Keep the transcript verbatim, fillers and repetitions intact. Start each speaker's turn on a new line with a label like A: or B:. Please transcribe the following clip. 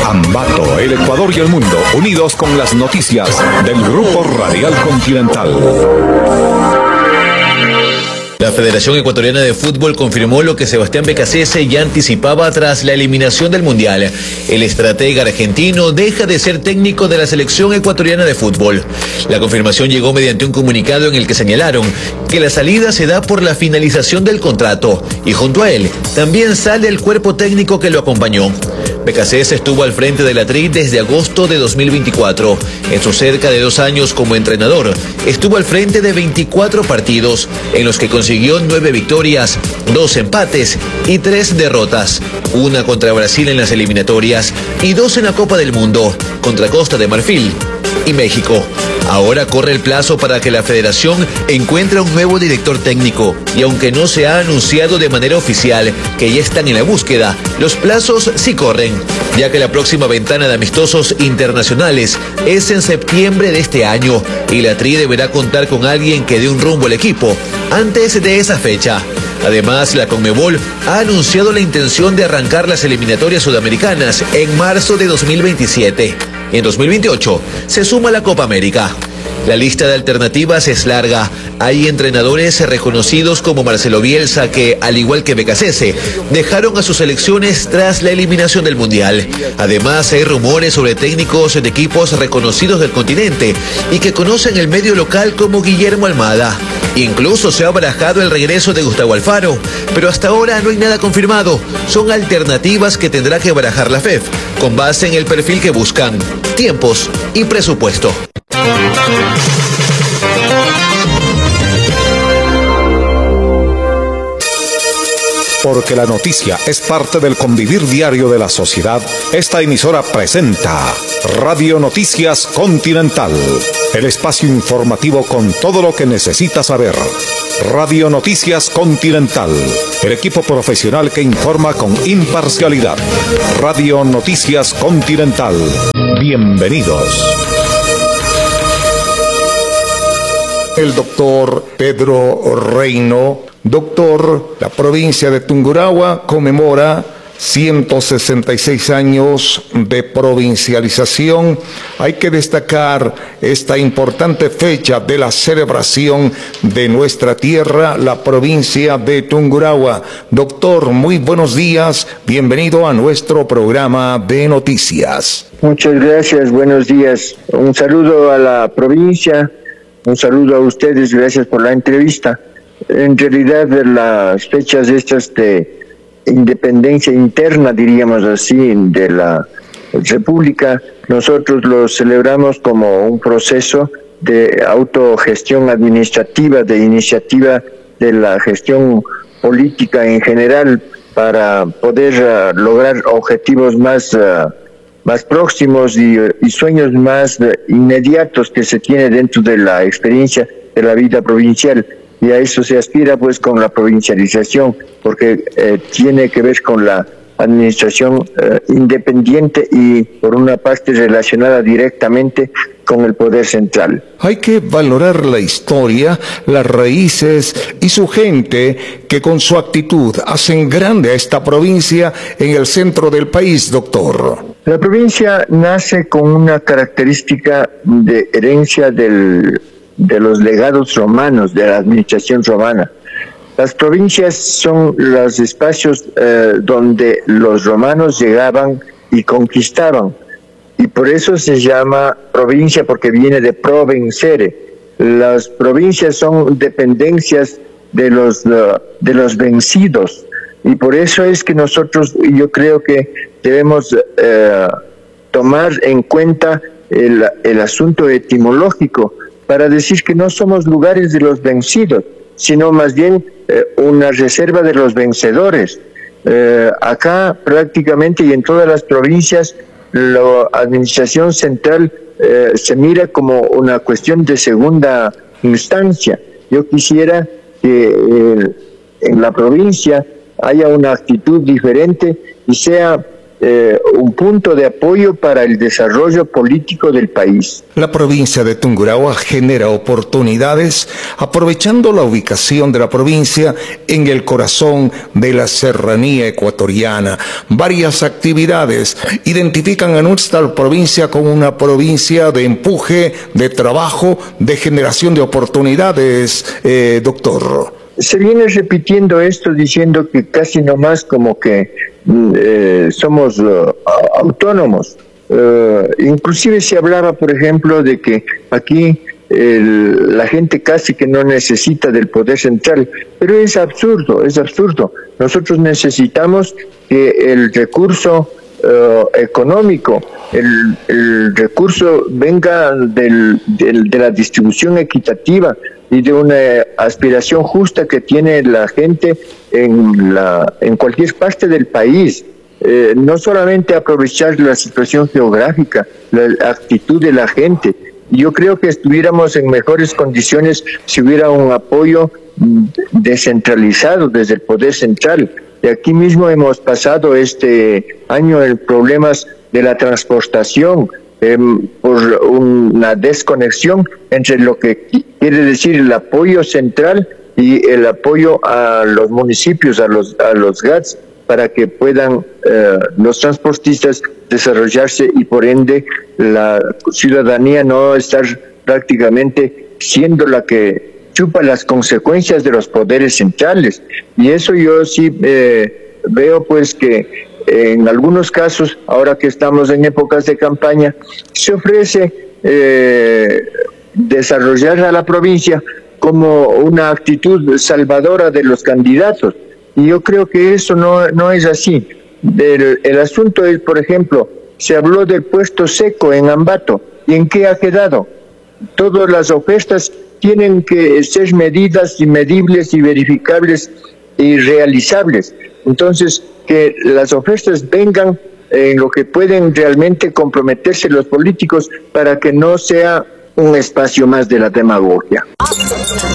A: Ambato, el Ecuador y el mundo, unidos con las noticias del Grupo Radial Continental.
B: La Federación Ecuatoriana de Fútbol confirmó lo que Sebastián Becasese ya anticipaba tras la eliminación del Mundial. El estratega argentino deja de ser técnico de la selección ecuatoriana de fútbol. La confirmación llegó mediante un comunicado en el que señalaron que la salida se da por la finalización del contrato y junto a él también sale el cuerpo técnico que lo acompañó. Becasese estuvo al frente de la T R I desde agosto de dos mil veinticuatro. En sus cerca de dos años como entrenador, estuvo al frente de veinticuatro partidos, en los que consiguió nueve victorias, dos empates y tres derrotas. Una contra Brasil en las eliminatorias y dos en la Copa del Mundo, contra Costa de Marfil y México. Ahora corre el plazo para que la federación encuentre un nuevo director técnico y aunque no se ha anunciado de manera oficial que ya están en la búsqueda, los plazos sí corren, ya que la próxima ventana de amistosos internacionales es en septiembre de este año y la T R I deberá contar con alguien que dé un rumbo al equipo antes de esa fecha. Además, la Conmebol ha anunciado la intención de arrancar las eliminatorias sudamericanas en marzo de dos mil veintisiete. En dos mil veintiocho se suma la Copa América. La lista de alternativas es larga. Hay entrenadores reconocidos como Marcelo Bielsa que, al igual que Becasese, dejaron a sus selecciones tras la eliminación del Mundial. Además, hay rumores sobre técnicos de equipos reconocidos del continente y que conocen el medio local como Guillermo Almada. Incluso se ha barajado el regreso de Gustavo Alfaro, pero hasta ahora no hay nada confirmado. Son alternativas que tendrá que barajar la F E F, con base en el perfil que buscan, tiempos y presupuesto.
A: Porque la noticia es parte del convivir diario de la sociedad, esta emisora presenta Radio Noticias Continental, el espacio informativo con todo lo que necesitas saber. Radio Noticias Continental, el equipo profesional que informa con imparcialidad. Radio Noticias Continental. Bienvenidos. El doctor Pedro Reino. Doctor, la provincia de Tungurahua conmemora ciento sesenta y seis años de provincialización. Hay que destacar esta importante fecha de la celebración de nuestra tierra, la provincia de Tungurahua. Doctor, muy buenos días, bienvenido a nuestro programa de noticias.
C: Muchas gracias, buenos días. Un saludo a la provincia, un saludo a ustedes, gracias por la entrevista. En realidad, las fechas estas de independencia interna, diríamos así, de la República, nosotros los celebramos como un proceso de autogestión administrativa, de iniciativa de la gestión política en general, para poder uh, lograr objetivos más, uh, más próximos y, y sueños más uh, inmediatos que se tiene dentro de la experiencia de la vida provincial. Y a eso se aspira pues con la provincialización, porque eh, tiene que ver con la administración eh, independiente y por una parte relacionada directamente con el poder central.
A: Hay que valorar la historia, las raíces y su gente que con su actitud hacen grande a esta provincia en el centro del país, doctor.
C: La provincia nace con una característica de herencia del de los legados romanos, de la administración romana. Las provincias son los espacios eh, donde los romanos llegaban y conquistaban, y por eso se llama provincia, porque viene de provencere. Las provincias son dependencias de los, uh, de los vencidos, y por eso es que nosotros, yo creo que debemos eh, tomar en cuenta el, el asunto etimológico, para decir que no somos lugares de los vencidos, sino más bien eh, una reserva de los vencedores. Eh, acá prácticamente y en todas las provincias la administración central eh, se mira como una cuestión de segunda instancia. Yo quisiera que eh, en la provincia haya una actitud diferente y sea eh, un punto de apoyo para el desarrollo político del país.
A: La provincia de Tungurahua genera oportunidades aprovechando la ubicación de la provincia en el corazón de la serranía ecuatoriana. Varias actividades identifican a nuestra provincia como una provincia de empuje, de trabajo, de generación de oportunidades, eh, doctor.
C: Se viene repitiendo esto diciendo que casi nomás como que eh, somos uh, autónomos. Uh, inclusive se hablaba, por ejemplo, de que aquí el, la gente casi que no necesita del poder central, pero es absurdo, es absurdo. Nosotros necesitamos que el recurso uh, económico, el, el recurso venga del, del, de la distribución equitativa y de una aspiración justa que tiene la gente en, la, en cualquier parte del país. Eh, no solamente aprovechar la situación geográfica, la actitud de la gente. Yo creo que estuviéramos en mejores condiciones si hubiera un apoyo descentralizado desde el poder central. De aquí mismo hemos pasado este año en problemas de la transportación, Eh, por una desconexión entre lo que quiere decir el apoyo central y el apoyo a los municipios, a los a los G A Ts, para que puedan eh, los transportistas desarrollarse y por ende la ciudadanía no estar prácticamente siendo la que chupa las consecuencias de los poderes centrales. Y eso yo sí eh, veo pues que en algunos casos, ahora que estamos en épocas de campaña, se ofrece eh, desarrollar a la provincia como una actitud salvadora de los candidatos. Y yo creo que eso no, no es así. El, el asunto es, por ejemplo, se habló del puesto seco en Ambato. ¿Y en qué ha quedado? Todas las ofertas tienen que ser medidas y medibles y verificables y realizables. Entonces, que las ofertas vengan en lo que pueden realmente comprometerse los políticos para que no sea un espacio más de la demagogia.